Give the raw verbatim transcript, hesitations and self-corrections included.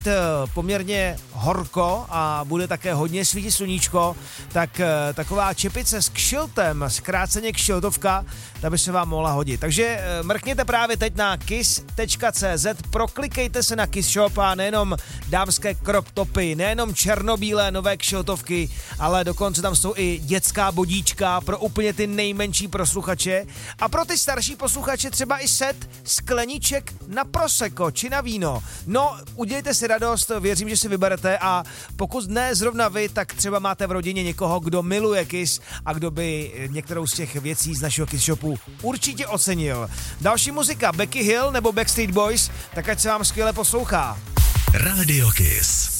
poměrně horko a bude také hodně svítit sluníčko, tak taková čepice s kšiltem, zkráceně kšiltovka, ta by se vám mohla hodit. Takže mrkněte právě teď na kiss tečka cé zet, proklikejte se na Kiss Shop a nejenom dámské crop topy, nejenom černobílé nové kšiltovky, ale dokonce tam jsou i dětská bodíčka pro úplně ty nejmenší posluchače a pro ty starší posluchače třeba i set skleniček na prosecco či na víno. No, udělejte si radost, věřím, že si vyberete a pokud ne zrovna vy, tak třeba máte v rodině někoho, kdo miluje Kiss a kdo by některou z těch věcí z našeho Kiss Shopu určitě ocenil. Další muzika, Becky Hill nebo Backstreet Boys, tak ať se vám skvěle poslouchá. Radio Kiss.